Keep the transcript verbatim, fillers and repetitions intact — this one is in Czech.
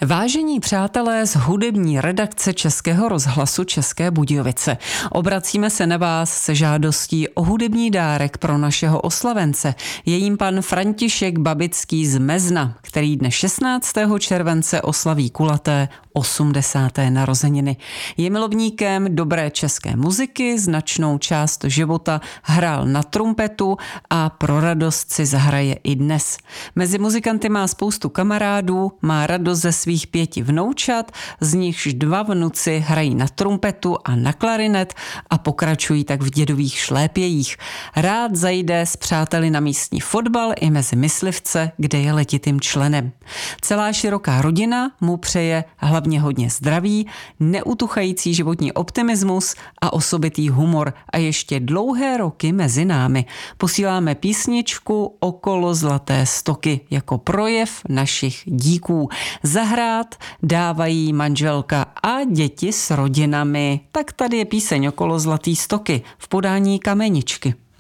Vážení přátelé z hudební redakce Českého rozhlasu České Budějovice, obracíme se na vás se žádostí o hudební dárek pro našeho oslavence. Je jím pan František Babický z Mezna, který dne šestnáctého července oslaví kulaté osmdesáté narozeniny. Je milovníkem dobré české muziky, značnou část života hrál na trumpetu a pro radost si zahraje i dnes. Mezi muzikanty má spoustu kamarádů, má radost ze svých pěti vnoučat, z nichž dva vnuci hrají na trumpetu a na klarinet a pokračují tak v dědových šlépějích. Rád zajde s přáteli na místní fotbal i mezi myslivce, kde je letitým členem. Celá široká rodina mu přeje hlavně hodně zdraví, neutuchající životní optimismus a osobitý humor a ještě dlouhé roky mezi námi. Posíláme písničku Okolo zlaté stoky jako projev našich díků. Zahrát dávají manželka a děti s rodinami. Tak tady je píseň Okolo zlaté stoky v podání Kameničky.